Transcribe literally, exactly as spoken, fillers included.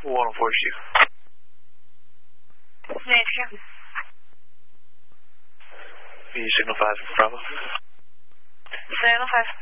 one oh four is you. H Q. B signal five, Bravo. Signal five.